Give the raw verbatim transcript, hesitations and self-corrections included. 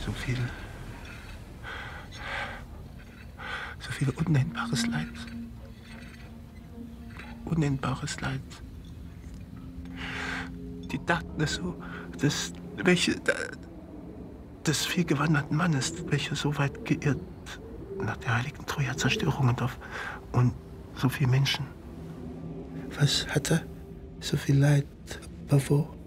So viel. So viel unnennbares Leid. Unnennbares Leid. Die dachten es so, dass welche des vielgewanderten Mannes, welcher so weit geirrt nach der heiligen Troja-Zerstörung und auf und so viel Menschen. Was hat er? So viel Leid. Aber wo?